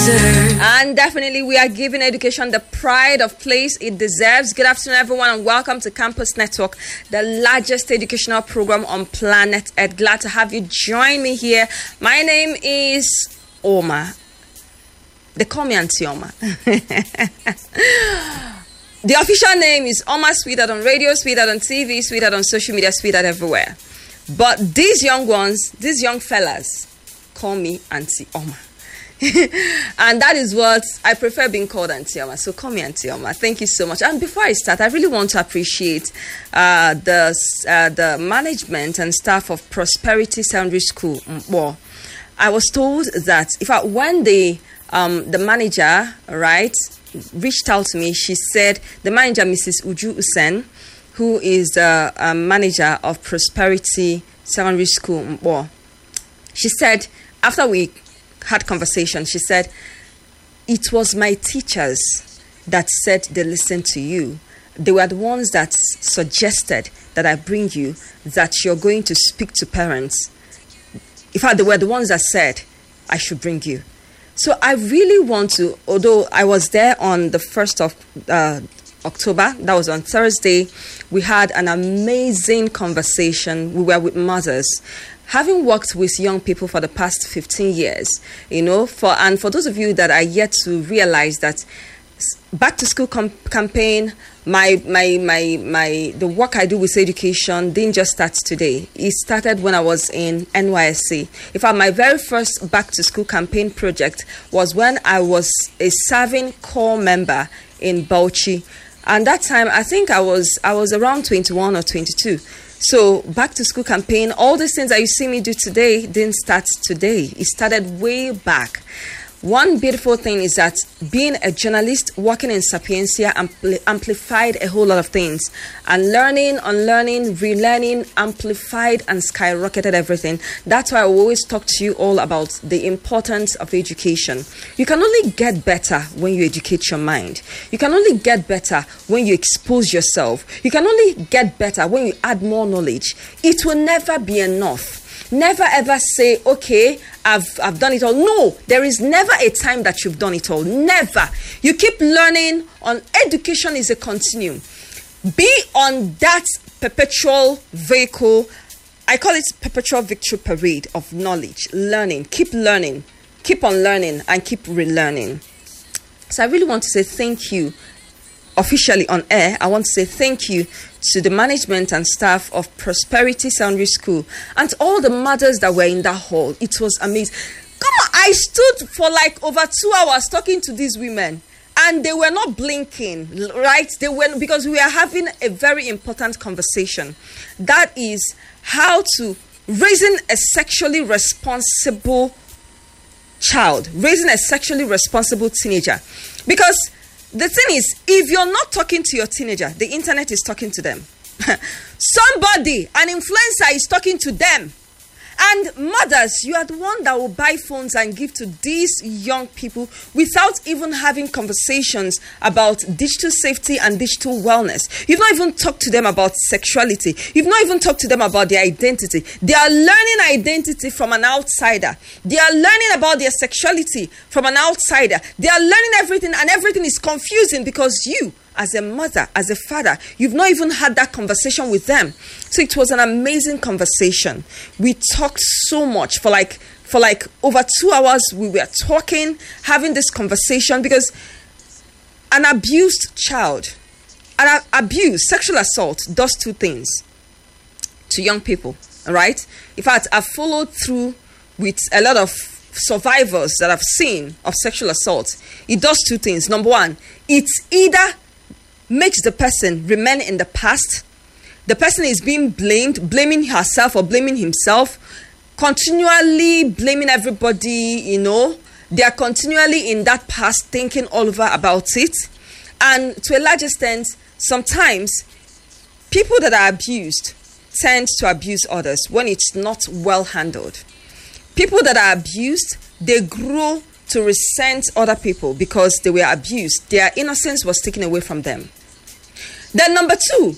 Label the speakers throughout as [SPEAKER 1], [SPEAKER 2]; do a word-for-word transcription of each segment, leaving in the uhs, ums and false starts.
[SPEAKER 1] And definitely we are giving education the pride of place it deserves. Good afternoon, everyone, and welcome to Campus Network, the largest educational program on planet Earth. Glad to have you join me here. My name is Oma. They call me Auntie Oma. The official name is Oma Sweetheart on radio, Sweetheart on T V, Sweetheart on social media, Sweetheart everywhere. But these young ones, these young fellas, call me Auntie Oma. And that is what I prefer being called, Auntie Oma. So call me Auntie Oma. Thank you so much. And before I start, I really want to appreciate uh, the uh, the management and staff of Prosperity Secondary School. Well, I was told that if I, when the um, the manager right reached out to me, she said the manager, Missus Uju Usen, who is the uh, manager of Prosperity Secondary School. Well, she said after we had conversation, she said, it was my teachers that said they listened to you. They were the ones that suggested that I bring you, that you're going to speak to parents. In fact, they were the ones that said I should bring you. So I really want to, although I was there on the first of uh, October, that was on Thursday, we had an amazing conversation. We were with mothers. Having worked with young people for the past fifteen years, you know, for and for those of you that are yet to realize that back to school com- campaign, my my my my the work I do with education didn't just start today. It started when I was in N Y S C. In fact, my very first back to school campaign project was when I was a serving corps member in Bauchi, and that time I think I was I was around twenty-one or twenty-two. So back to school campaign, all these things that you see me do today didn't start today. It started way back. One beautiful thing is that being a journalist working in Sapiencia ampli- amplified a whole lot of things. And learning, unlearning, relearning, amplified and skyrocketed everything. That's why I always talk to you all about the importance of education. You can only get better when you educate your mind. You can only get better when you expose yourself. You can only get better when you add more knowledge. It will never be enough. Never ever say, okay, I've I've done it all. No, there is never a time that you've done it all. Never. You keep learning. On education is a continuum. Be on that perpetual vehicle. I call it perpetual victory parade of knowledge, learning. Keep learning. Keep on learning and keep relearning. So I really want to say thank you. Officially on air, I want to say thank you to the management and staff of Prosperity Secondary School and to all the mothers that were in that hall. It was amazing. Come on, I stood for like over two hours talking to these women and they were not blinking, right? They were, because we are having a very important conversation. That is how to raising a sexually responsible child, raising a sexually responsible teenager. Because the thing is, if you're not talking to your teenager, the internet is talking to them. Somebody, an influencer, is talking to them. And mothers, you are the one that will buy phones and give to these young people without even having conversations about digital safety and digital wellness. You've not even talked to them about sexuality. You've not even talked to them about their identity. They are learning identity from an outsider. They are learning about their sexuality from an outsider. They are learning everything, and everything is confusing because you, as a mother, as a father, you've not even had that conversation with them. So it was an amazing conversation. We talked so much for like for like over two hours. We were talking, having this conversation, because an abused child, an abuse, sexual assault does two things to young people, right? In fact, I've followed through with a lot of survivors that I've seen of sexual assault. It does two things. Number one, it's either makes the person remain in the past. The person is being blamed, blaming herself or blaming himself, continually blaming everybody, you know. They are continually in that past, thinking all over about it. And to a large extent, sometimes people that are abused tend to abuse others when it's not well handled. People that are abused, they grow to resent other people because they were abused. Their innocence was taken away from them. Then number two,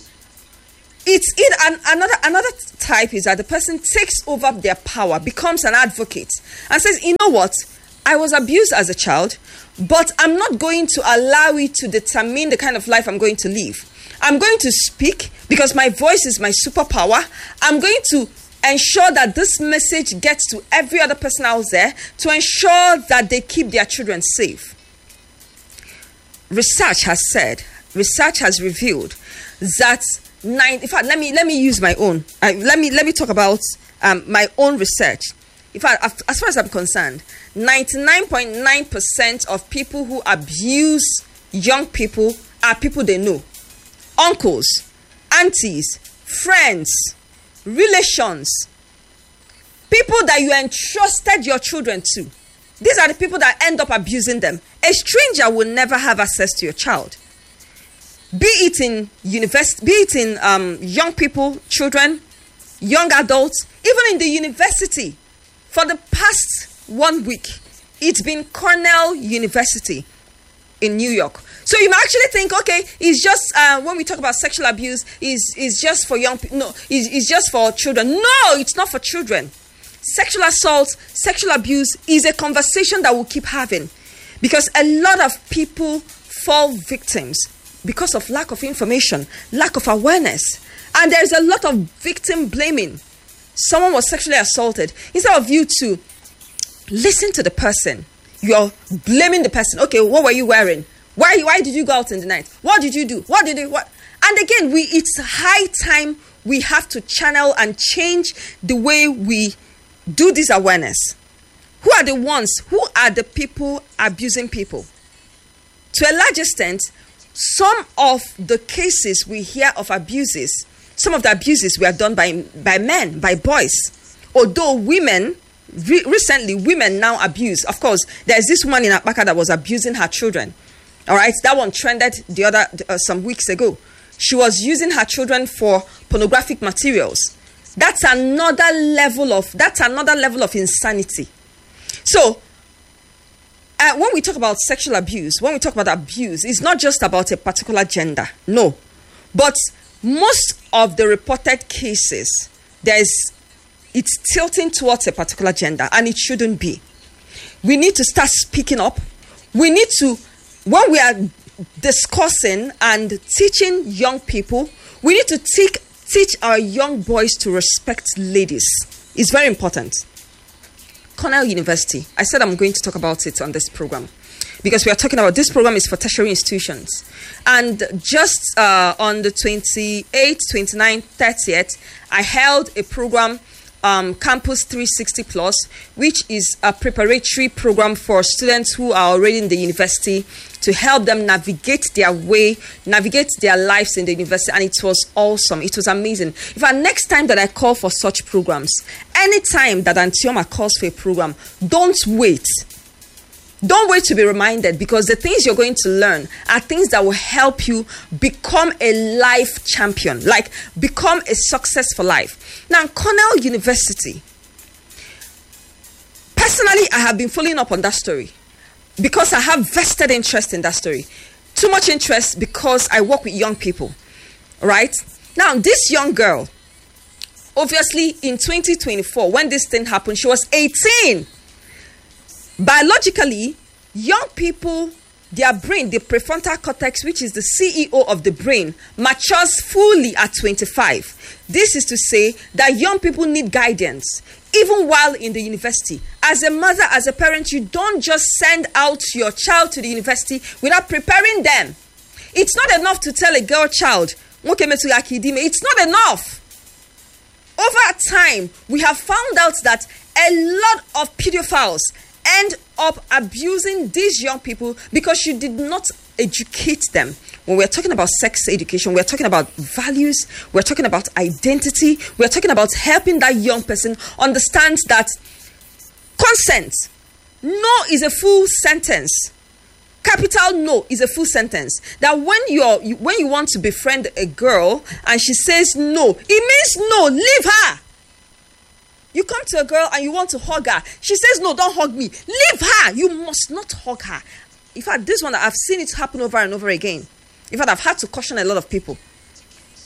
[SPEAKER 1] it's in an, another another type is that the person takes over their power, becomes an advocate, and says, you know what, I was abused as a child, but I'm not going to allow it to determine the kind of life I'm going to live. I'm going to speak because my voice is my superpower. I'm going to ensure that this message gets to every other person out there to ensure that they keep their children safe. Research has said, research has revealed that nine. In fact, let me let me use my own. Uh, let me let me talk about um, my own research. In fact, as far as I'm concerned, ninety-nine point nine percent of people who abuse young people are people they know. Uncles, aunties, friends, relations, people that you entrusted your children to. These are the people that end up abusing them. A stranger will never have access to your child. Be it in university, be it in um, young people, children, young adults, even in the university. For the past one week, it's been Cornell University in New York. So you might actually think, okay, it's just uh, when we talk about sexual abuse, is is just for young people. No, it's, it's just for children. No, it's not for children. Sexual assault, sexual abuse is a conversation that we'll keep having, because a lot of people fall victims because of lack of information, lack of awareness, and there's a lot of victim blaming. Someone was sexually assaulted. Instead of you to listen to the person, you're blaming the person. Okay, what were you wearing? Why why did you go out in the night? What did you do? What did you what? And again, we it's high time we have to channel and change the way we do this awareness. Who are the ones? Who are the people abusing people? To a large extent, some of the cases we hear of abuses, some of the abuses were done by by men, by boys. Although women, re- recently women now abuse. Of course, there's this woman in Akbaka that was abusing her children. All right, that one trended the other uh, some weeks ago. She was using her children for pornographic materials. That's another level of that's another level of insanity. So, uh, when we talk about sexual abuse, when we talk about abuse, it's not just about a particular gender. No, but most of the reported cases, there's it's tilting towards a particular gender, and it shouldn't be. We need to start speaking up. We need to, when we are discussing and teaching young people, we need to teach teach our young boys to respect ladies. It's very important. Cornell University. I said I'm going to talk about it on this program because we are talking about this program is for tertiary institutions. And just uh, on the twenty-eighth, twenty-ninth, thirtieth, I held a program, um, Campus three sixty Plus, which is a preparatory program for students who are already in the university to help them navigate their way, navigate their lives in the university. And it was awesome. It was amazing. In fact, next time that I call for such programs, anytime that Antioma calls for a program, don't wait. Don't wait to be reminded, because the things you're going to learn are things that will help you become a life champion, like become a success for life. Now, Cornell University, personally, I have been following up on that story because I have vested interest in that story. Too much interest because I work with young people, right? Now, this young girl, obviously in twenty twenty-four, when this thing happened, she was eighteen. Biologically, young people, their brain, the prefrontal cortex, which is the C E O of the brain, matures fully at twenty-five. This is to say that young people need guidance, even while in the university. As a mother, as a parent, you don't just send out your child to the university without preparing them. It's not enough to tell a girl child, it's not enough. Over time, we have found out that a lot of pedophiles end up abusing these young people because you did not educate them. When we're talking about sex education, we're talking about values, we're talking about identity, we're talking about helping that young person understand that consent, no is a full sentence. Capital no is a full sentence. That when you're you, when you want to befriend a girl and she says no, it means no, leave her. You come to a girl and you want to hug her. She says, no, don't hug me. Leave her. You must not hug her. In fact, this one, I've seen it happen over and over again. In fact, I've had to caution a lot of people.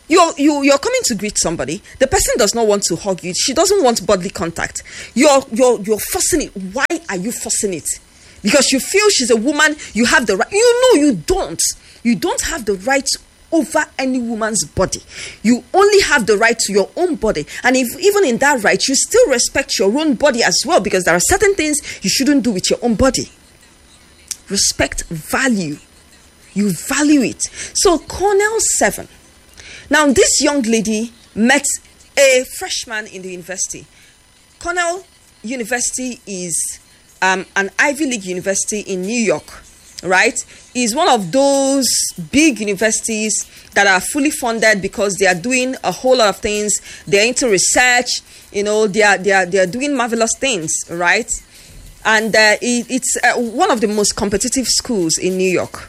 [SPEAKER 1] You're, you, you're coming to greet somebody. The person does not want to hug you. She doesn't want bodily contact. You're, you're, you're forcing it. Why are you forcing it? Because you feel she's a woman. You have the right. You know you don't. You don't have the right over any woman's body. You only have the right to your own body. And if even in that right, you still respect your own body as well, because there are certain things you shouldn't do with your own body. Respect, value. You value it. So Cornell seven. Now, this young lady met a freshman in the university. Cornell University is um, an Ivy League university in New York, right? It's one of those big universities that are fully funded because they are doing a whole lot of things. They're into research, you know, they are, they are, they are doing marvelous things, right? And uh, it, it's uh, one of the most competitive schools in New York.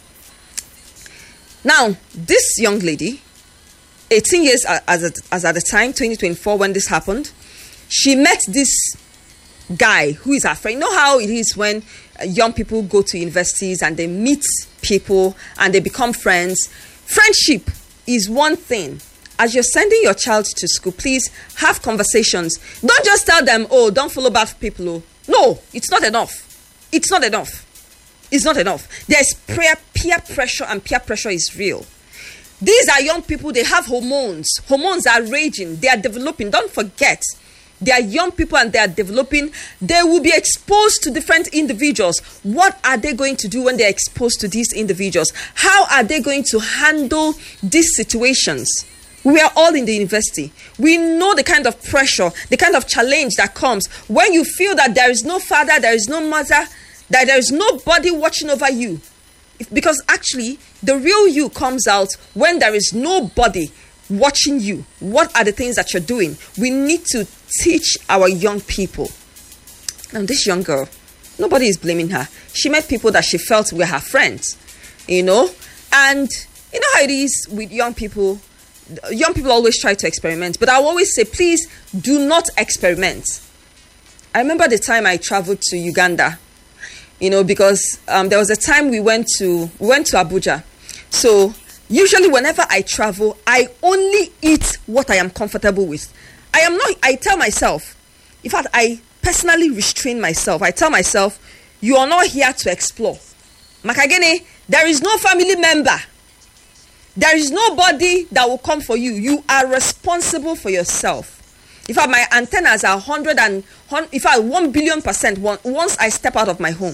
[SPEAKER 1] Now, this young lady, eighteen years as at, as at the time, twenty twenty-four, when this happened, she met this guy who is her friend. You know how it is when uh, young people go to universities and they meet people and they become friends. Friendship is one thing. As you're sending your child to school, please have conversations. Don't just tell them, oh, don't follow bad people. Oh. No, it's not enough. It's not enough. It's not enough. There's peer, peer pressure, and peer pressure is real. These are young people. They have hormones. Hormones are raging. They are developing. Don't forget, they are young people and they are developing. They will be exposed to different individuals. What are they going to do when they are exposed to these individuals? How are they going to handle these situations? We are all in the university. We know the kind of pressure, the kind of challenge that comes when you feel that there is no father, there is no mother, that there is nobody watching over you. Because actually, the real you comes out when there is nobody watching you. What are the things that you're doing? We need to teach our young people. Now, this young girl, nobody is blaming her. She met people that she felt were her friends, you know? And you know how it is with young people. Young people always try to experiment. But I always say, please do not experiment. I remember the time I traveled to Uganda. You know, because um, there was a time we went to we went to Abuja. So usually whenever I travel, I only eat what I am comfortable with. I am not, I tell myself, in fact, I personally restrain myself. I tell myself, you are not here to explore. Makagene, there is no family member. There is nobody that will come for you. You are responsible for yourself. In fact, my antennas are one hundred and, in fact, one billion percent once I step out of my home.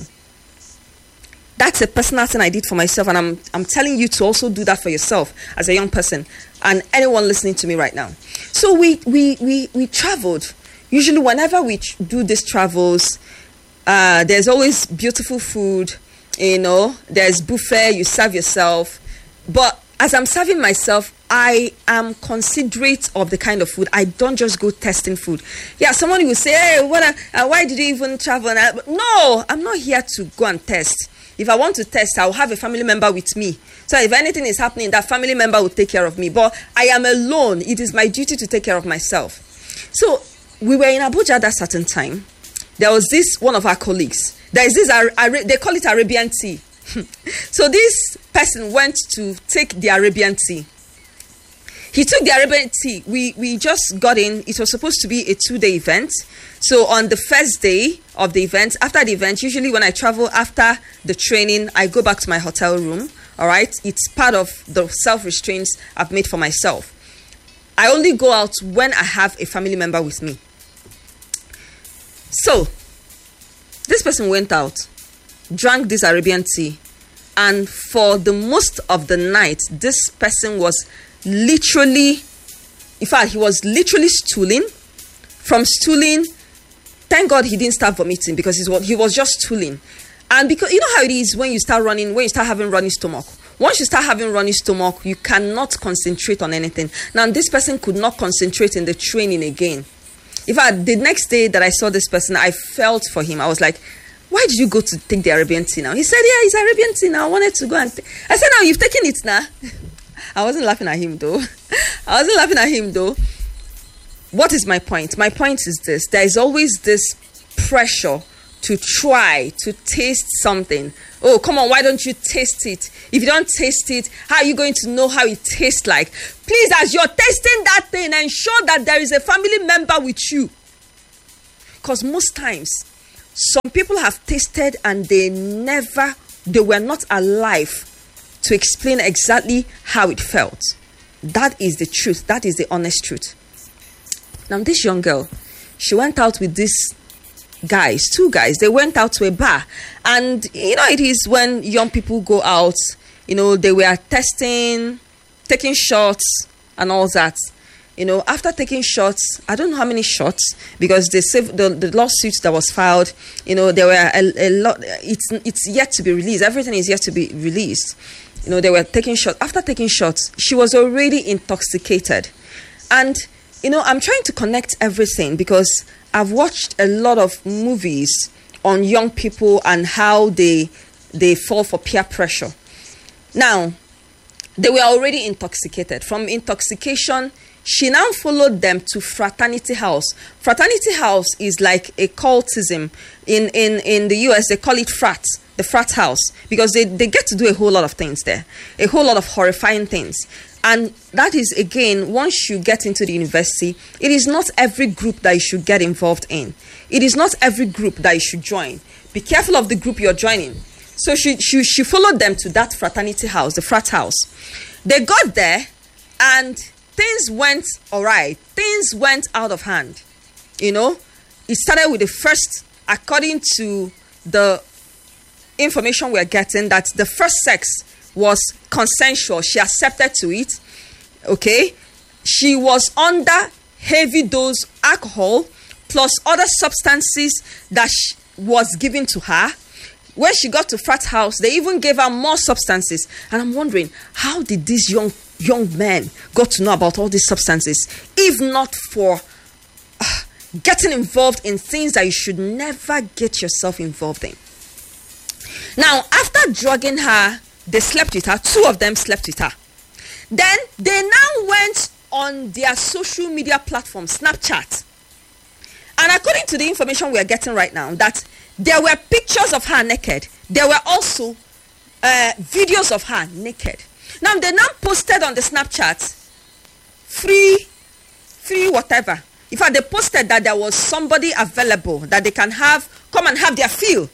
[SPEAKER 1] That's a personal thing I did for myself, and I'm I'm telling you to also do that for yourself as a young person and anyone listening to me right now. So we we we we traveled. Usually, whenever we ch- do these travels, uh, there's always beautiful food. You know, there's buffet. You serve yourself, but as I'm serving myself, I am considerate of the kind of food. I don't just go testing food. Yeah, someone will say, "Hey, what? Uh, why did you even travel?" And I, no, I'm not here to go and test. If I want to test, I'll have a family member with me. So if anything is happening, that family member will take care of me. But I am alone. It is my duty to take care of myself. So we were in Abuja at that certain time. There was this, one of our colleagues. There is this, they call it Arabian tea. So this person went to take the Arabian tea. He took the Arabian tea. We we just got in. It was supposed to be a two-day event. So on the first day of the event, after the event, usually when I travel after the training, I go back to my hotel room. All right. It's part of the self-restraints I've made for myself. I only go out when I have a family member with me. So this person went out, drank this Arabian tea, and for the most of the night, this person was literally, in fact, he was literally stooling. From stooling, thank God he didn't start vomiting, because he was, he was just stooling. And because you know how it is when you start running, when you start having running stomach. Once you start having running stomach, you cannot concentrate on anything. Now, this person could not concentrate in the training again. In fact, the next day that I saw this person, I felt for him. I was like, why did you go to take the Arabian tea now? He said, yeah, it's Arabian tea now. I wanted to go and t-. I said, no, you've taken it now. I wasn't laughing at him though. I wasn't laughing at him though. What is my point? My point is this. There is always this pressure to try to taste something. Oh, come on, why don't you taste it? If you don't taste it, how are you going to know how it tastes like? Please, as you're tasting that thing, ensure that there is a family member with you. Because most times, some people have tasted and they never, they were not alive to explain exactly how it felt. That is the truth. That is the honest truth. Now, this young girl, she went out with these guys, two guys. They went out to a bar. And, you know, it is when young people go out, you know, they were testing, taking shots and all that. You know, after taking shots, I don't know how many shots, because the the, the lawsuit that was filed, you know, there were a, a lot. It's it's yet to be released. Everything is yet to be released. You know, they were taking shots. After taking shots, she was already intoxicated. And, you know, I'm trying to connect everything because I've watched a lot of movies on young people and how they they fall for peer pressure. Now, they were already intoxicated. From intoxication, she now followed them to Fraternity House. Fraternity House is like a cultism. In, in, in the U S, they call it frat, the frat house, because they, they get to do a whole lot of things there, a whole lot of horrifying things. And that is, again, once you get into the university, it is not every group that you should get involved in. It is not every group that you should join. Be careful of the group you're joining. So she, she, she followed them to that fraternity house, the frat house. They got there and things went all right. Things went out of hand. You know, it started with the first, according to the information we're getting, that the first sex was consensual. She accepted to it. Okay. She was under heavy dose alcohol plus other substances that was given to her. When she got to frat house, they even gave her more substances. And I'm wondering, how did these young young men got to know about all these substances, if not for uh, getting involved in things that you should never get yourself involved in? Now, after drugging her, they slept with her. Two of them slept with her. Then they now went on their social media platform, Snapchat. And according to the information we are getting right now, that there were pictures of her naked. There were also uh, videos of her naked. Now, they now posted on the Snapchat, free, free whatever. In fact, they posted that there was somebody available that they can have, come and have their feel.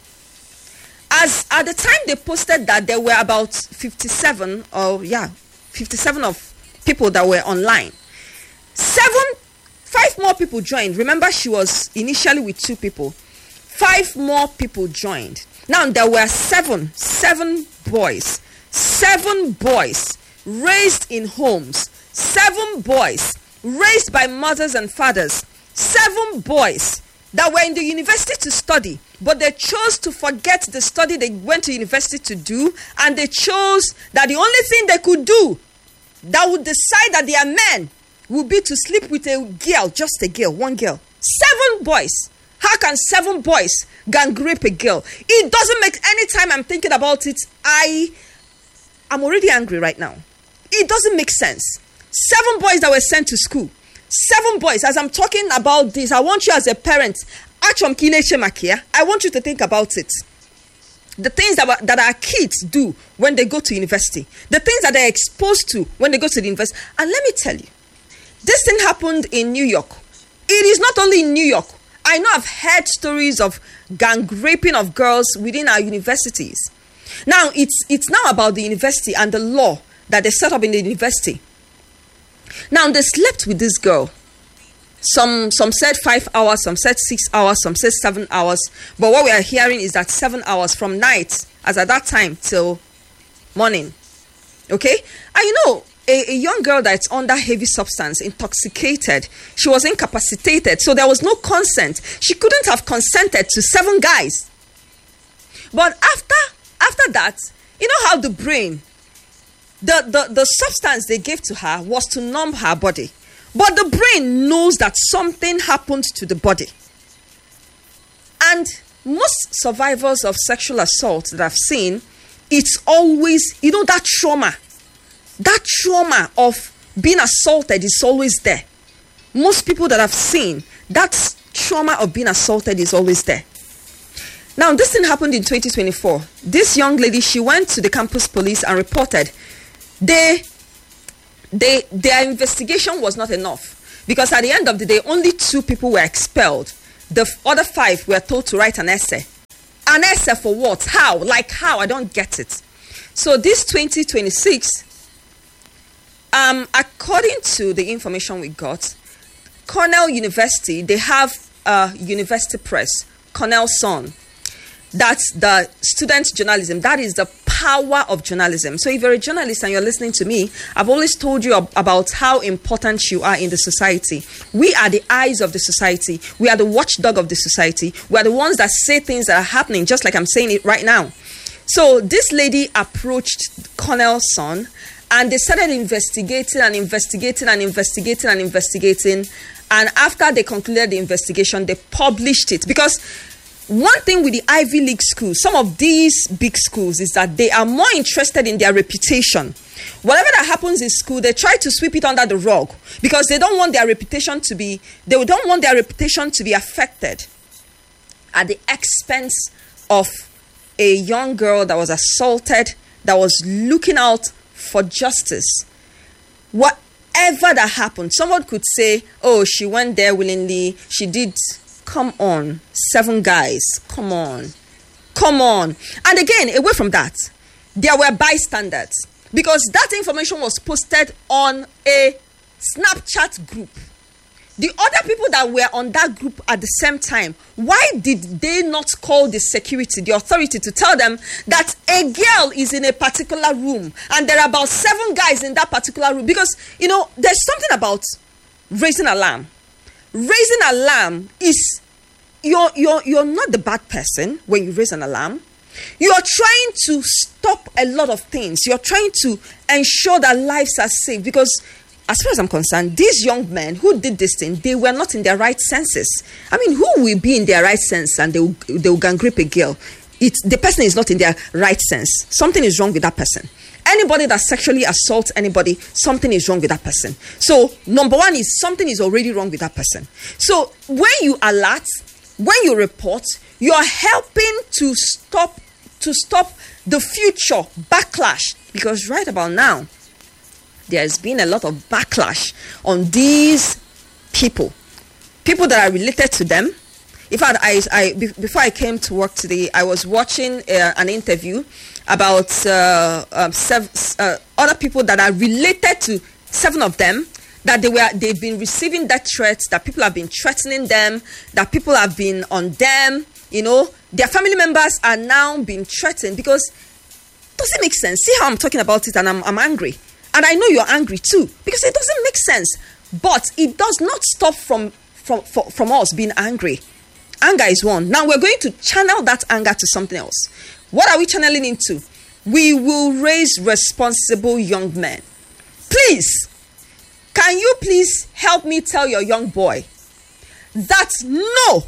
[SPEAKER 1] As at the time they posted that, there were about fifty-seven, or yeah, fifty-seven of people that were online. Seven, five more people joined. Remember, she was initially with two people. Five more people joined. Now, there were seven, seven boys. Seven boys raised in homes. Seven boys raised by mothers and fathers. Seven boys that were in the university to study, but they chose to forget the study they went to university to do, and they chose that the only thing they could do that would decide that they are men would be to sleep with a girl, just a girl, one girl. Seven boys. How can seven boys gang rape a girl? It doesn't make any time I'm thinking about it, I I'm already angry right now. It doesn't make sense. Seven boys that were sent to school. Seven boys. As I'm talking about this, I want you as a parent, I want you to think about it. The things that, that our kids do when they go to university. The things that they're exposed to when they go to the university. And let me tell you, this thing happened in New York. It is not only in New York. I know I've heard stories of gang raping of girls within our universities. Now, it's it's now about the university and the law that they set up in the university. Now, they slept with this girl. Some some said five hours, some said six hours, some said seven hours. But what we are hearing is that seven hours from night, as at that time, till morning. Okay? And you know, a, a young girl that's under heavy substance, intoxicated, she was incapacitated. So there was no consent. She couldn't have consented to seven guys. But after After that, you know how the brain, the, the, the substance they gave to her was to numb her body. But the brain knows that something happened to the body. And most survivors of sexual assault that I've seen, it's always, you know, that trauma. That trauma of being assaulted is always there. Most people that I've seen, that trauma of being assaulted is always there. Now, this thing happened in twenty twenty-four. This young lady, she went to the campus police and reported. They, they, their investigation was not enough, because at the end of the day, only two people were expelled. The other five were told to write an essay. An essay for what? How? Like how? I don't get it. So this twenty twenty-six, um, according to the information we got, Cornell University, they have a university press, Cornell Sun. That's the student journalism. That is the power of journalism. So if you're a journalist and you're listening to me, I've always told you ab- about how important you are in the society. We are the eyes of the society. We are the watchdog of the society. We are the ones that say things that are happening, just like I'm saying it right now. So this lady approached Cornell Sun, and they started investigating and investigating and investigating and investigating. And after they concluded the investigation, they published it. Because one thing with the Ivy League schools, some of these big schools, is that they are more interested in their reputation. Whatever that happens in school, they try to sweep it under the rug, because they don't want their reputation to be, they don't want their reputation to be affected at the expense of a young girl that was assaulted, that was looking out for justice. Whatever that happened, someone could say, oh, she went there willingly, she did. Come on, seven guys, come on, come on. And again, away from that, there were bystanders, because that information was posted on a Snapchat group. The other people that were on that group at the same time, why did they not call the security, the authority, to tell them that a girl is in a particular room and there are about seven guys in that particular room? Because, you know, there's something about raising alarm. Raising alarm is, you're, you're, you're not the bad person when you raise an alarm. You're trying to stop a lot of things. You're trying to ensure that lives are safe, because as far as I'm concerned, these young men who did this thing, they were not in their right senses. I mean, who will be in their right sense and they will, they will gang rape a girl? It's, the person is not in their right sense. Something is wrong with that person. Anybody that sexually assaults anybody, something is wrong with that person. So, number one is something is already wrong with that person. So, when you alert, when you report, you are helping to stop to stop the future backlash. Because right about now, there's been a lot of backlash on these people, people that are related to them. In fact, I, I before I came to work today, I was watching uh, an interview about uh, uh, seven, uh, other people that are related to seven of them, that they were they've been receiving death threats, that people have been threatening them, that people have been on them. You know, their family members are now being threatened, because it doesn't make sense. See how I'm talking about it, and I'm I'm angry, and I know you're angry too, because it doesn't make sense. But it does not stop from from from, from us being angry. Anger is one. Now we're going to channel that anger to something else. What are we channeling into? We will raise responsible young men. Please, can you please help me tell your young boy that no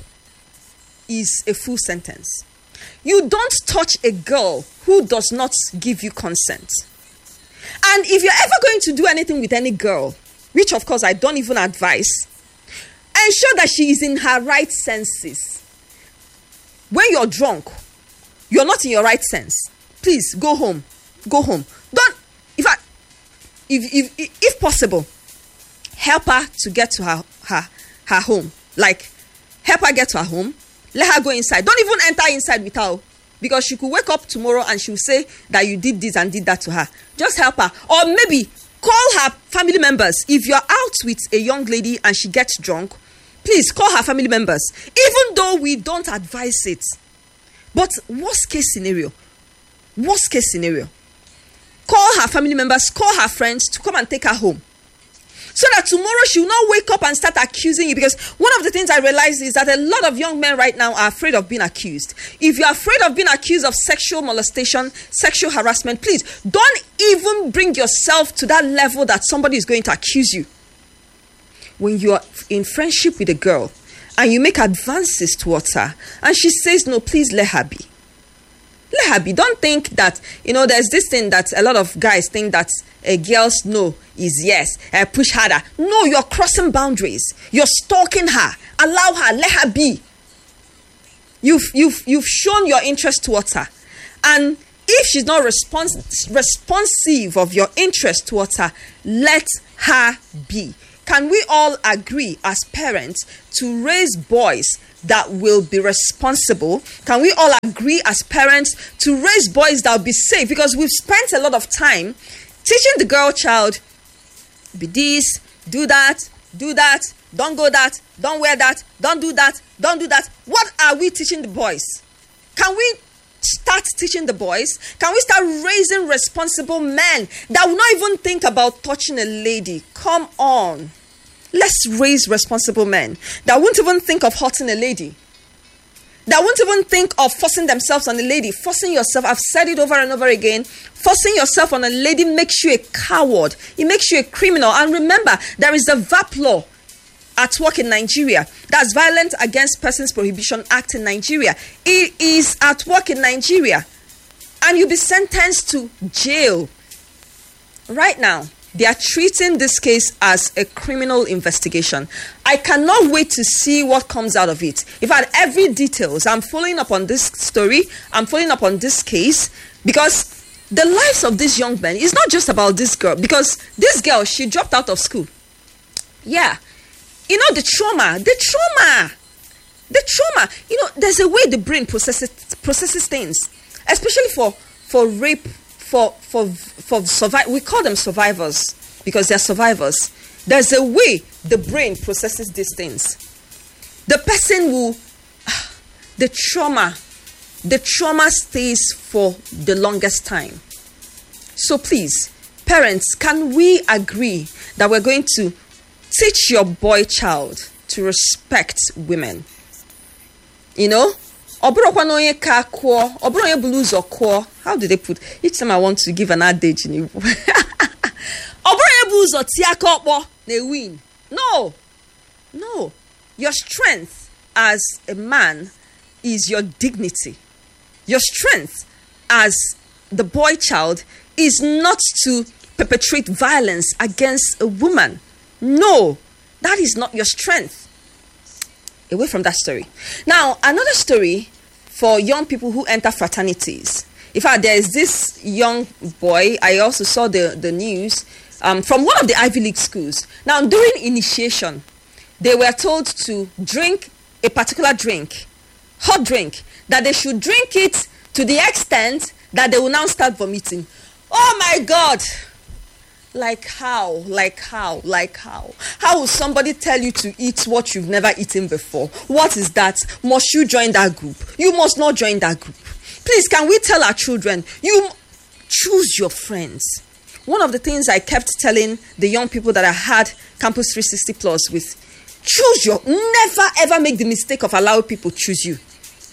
[SPEAKER 1] is a full sentence. You don't touch a girl who does not give you consent. And if you're ever going to do anything with any girl, which of course I don't even advise, ensure that she is in her right senses. When you're drunk, you're not in your right sense. Please go home. Go home. Don't, if I, if if if possible, help her to get to her her her home. Like, help her get to her home. Let her go inside. Don't even enter inside with her, because she could wake up tomorrow and she'll say that you did this and did that to her. Just help her. Or maybe call her family members. If you're out with a young lady and she gets drunk, please call her family members, even though we don't advise it. But worst case scenario, worst case scenario, call her family members, call her friends to come and take her home, so that tomorrow she will not wake up and start accusing you. Because one of the things I realize is that a lot of young men right now are afraid of being accused. If you're afraid of being accused of sexual molestation, sexual harassment, please don't even bring yourself to that level that somebody is going to accuse you. When you're in friendship with a girl and you make advances towards her and she says no, please let her be. Let her be. Don't think that, you know, there's this thing that a lot of guys think that a girl's no is yes. Uh, push harder. No, you're crossing boundaries. You're stalking her. Allow her. Let her be. You've you've you've shown your interest towards her, and if she's not respons- responsive of your interest towards her, let her be. Can we all agree as parents to raise boys that will be responsible? Can we all agree as parents to raise boys that will be safe? Because we've spent a lot of time teaching the girl child, be this, do that, do that, don't go that, don't wear that, don't do that, don't do that. What are we teaching the boys? Can we start teaching the boys? Can we start raising responsible men that will not even think about touching a lady? Come on. Let's raise responsible men that won't even think of hurting a lady. That won't even think of forcing themselves on a lady. Forcing yourself, I've said it over and over again, forcing yourself on a lady makes you a coward. It makes you a criminal. And remember, there is a V A P law at work in Nigeria. That's Violent Against Persons Prohibition Act in Nigeria. It is at work in Nigeria. And you'll be sentenced to jail. Right now, they are treating this case as a criminal investigation. I cannot wait to see what comes out of it. If I had every details, I'm following up on this story. I'm following up on this case because the lives of these young men is not just about this girl. Because this girl, she dropped out of school. Yeah. You know, the trauma, the trauma, the trauma, you know, there's a way the brain processes processes things, especially for, for rape, for, for, for survive. We call them survivors because they're survivors. There's a way the brain processes these things. The person will, the trauma, the trauma stays for the longest time. So please, parents, can we agree that we're going to teach your boy child to respect women? You know? How do they put? Each time I want to give an adage in win. No. No. Your strength as a man is your dignity. Your strength as the boy child is not to perpetrate violence against a woman. No, that is not your strength. Away from that story. Now, another story for young people who enter fraternities. In fact, there is this young boy, I also saw the, the news, um, from one of the Ivy League schools. Now, during initiation, they were told to drink a particular drink, hot drink, that they should drink it to the extent that they will now start vomiting. Oh my God! Like how? Like how? Like how? How will somebody tell you to eat what you've never eaten before? What is that? Must you join that group? You must not join that group. Please, can we tell our children, you choose your friends? One of the things I kept telling the young people that I had Campus three sixty Plus with, choose your, never ever make the mistake of allowing people choose you.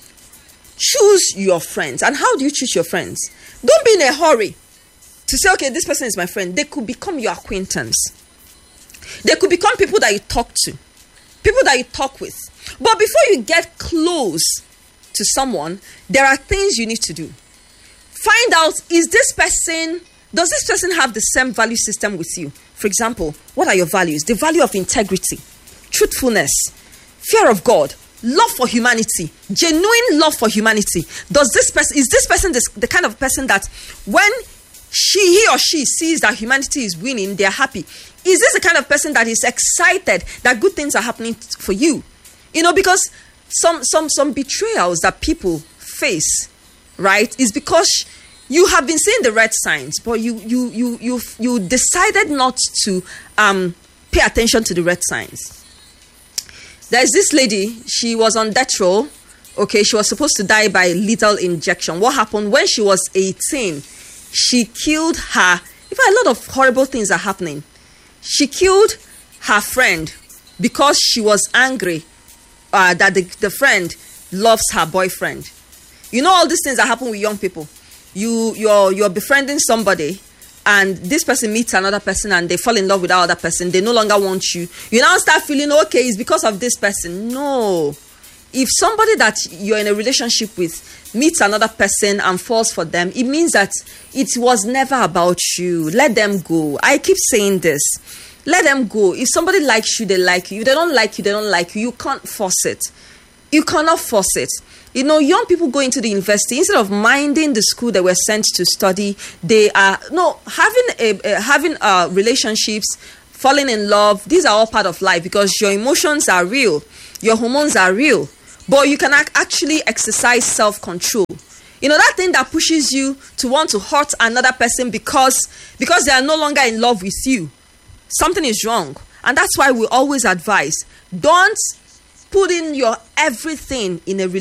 [SPEAKER 1] Choose your friends. And how do you choose your friends? Don't be in a hurry to say, okay, this person is my friend. They could become your acquaintance. They could become people that you talk to, people that you talk with. But before you get close to someone, there are things you need to do. Find out, is this person, does this person have the same value system with you? For example, what are your values? The value of integrity, truthfulness, fear of God, love for humanity, genuine love for humanity. Does this person, is this person this, the kind of person that when she, he or she sees that humanity is winning, they're happy? Is this the kind of person that is excited that good things are happening for you? You know, because some some some betrayals that people face, right, is because you have been seeing the red signs, but you you you you you decided not to um pay attention to the red signs. There's this lady, she was on death row. Okay, she was supposed to die by lethal injection. What happened when she was eighteen? She killed her. In fact, a lot of horrible things are happening. She killed her friend because she was angry uh, that the, the friend loves her boyfriend. You know, all these things that happen with young people. You, you're, you're befriending somebody, and this person meets another person and they fall in love with that other person. They no longer want you. You now start feeling, okay, it's because of this person. No. If somebody that you're in a relationship with meets another person and falls for them, it means that it was never about you. Let them go. I keep saying this. Let them go. If somebody likes you, they like you. If they don't like you, they don't like you. You can't force it. You cannot force it. You know, young people go into the university, instead of minding the school they were sent to study, they are no having a, a having uh, relationships, falling in love. These are all part of life, because your emotions are real, your hormones are real, but you can ac- actually exercise self-control. You know, that thing that pushes you to want to hurt another person because because they are no longer in love with you. Something is wrong. And that's why we always advise, don't put in your everything in a relationship.